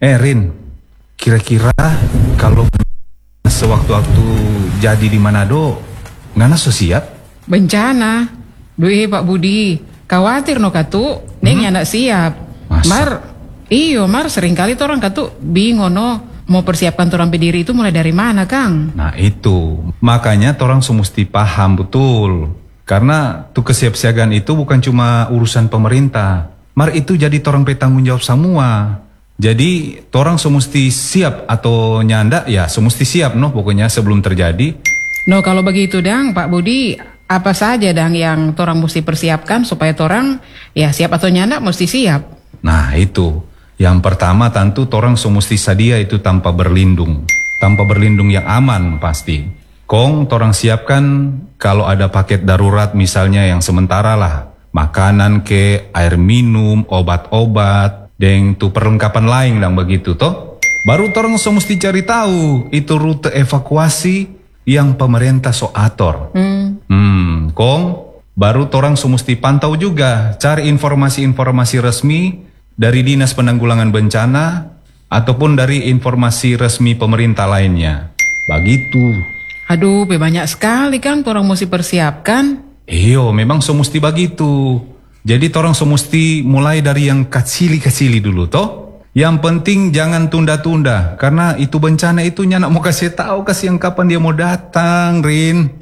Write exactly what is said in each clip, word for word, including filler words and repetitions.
Eh Rin, kira-kira kalau sewaktu-waktu jadi di Manado, ngana so siap? Bencana. Duh Pak Budi, khawatir no katu, neng hmm? Anak siap. Masa? Mar, iyo Mar, seringkali orang katu bingung no, mau persiapkan torang berdiri itu mulai dari mana Kang? Nah itu, makanya torang semesti paham betul. Karena tuh kesiapsiagaan itu bukan cuma urusan pemerintah. Mar itu jadi torang petanggung jawab semua. Jadi torang semesti siap atau nyanda ya semesti siap no pokoknya sebelum terjadi. No kalau begitu dang Pak Budi, apa saja dang yang torang mesti persiapkan supaya torang ya siap atau nyanda mesti siap. Nah itu, yang pertama tentu torang semesti sadia itu tanpa berlindung. Tanpa berlindung yang aman pasti. Kong torang siapkan kalau ada paket darurat misalnya yang sementara lah. Makanan ke, air minum, obat-obat. Deng tuh perlengkapan lain lang begitu toh. Baru torang so mesti cari tahu itu rute evakuasi yang pemerintah so atur. Hmm. Hmm, kong baru torang so mesti pantau juga cari informasi-informasi resmi dari Dinas Penanggulangan Bencana ataupun dari informasi resmi pemerintah lainnya. Begitu. Aduh, banyak sekali Kang torang mesti persiapkan. Iyo, memang so mesti begitu. Jadi torang semesti mulai dari yang kecili-kecili dulu toh. Yang penting jangan tunda-tunda karena itu bencana itu nyanak mau kasih tahu kasih yang kapan dia mau datang, Rin.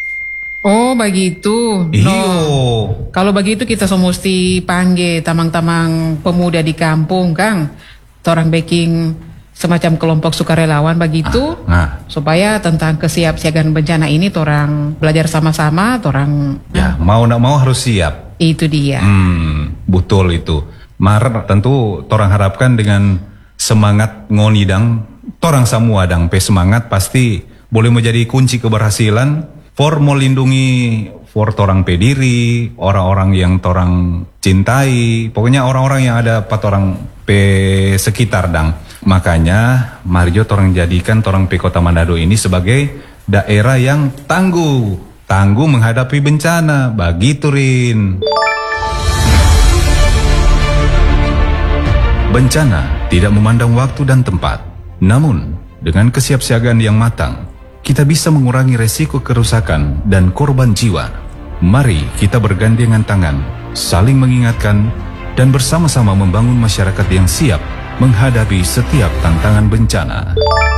Oh, begitu. Iyo. No. Kalau begitu kita semesti panggil tamang-tamang pemuda di kampung, Kang. Torang baking semacam kelompok sukarelawan begitu. Ah, nah. Supaya tentang kesiapsiagaan bencana ini torang belajar sama-sama, torang ya, mau nak mau harus siap. Itu dia. Hmm, betul itu. Mar tentu torang harapkan dengan semangat ngoni dang, torang semua dang pe semangat pasti boleh menjadi kunci keberhasilan for melindungi for torang pe diri, orang-orang yang torang cintai, pokoknya orang-orang yang ada pa torang pe sekitar dang. Makanya Mario torang jadikan torang pe Kota Manado ini sebagai daerah yang tangguh. Tangguh menghadapi bencana, begitu Rin. Bencana tidak memandang waktu dan tempat. Namun, dengan kesiapsiagaan yang matang, kita bisa mengurangi resiko kerusakan dan korban jiwa. Mari kita bergandengan tangan, saling mengingatkan, dan bersama-sama membangun masyarakat yang siap menghadapi setiap tantangan bencana.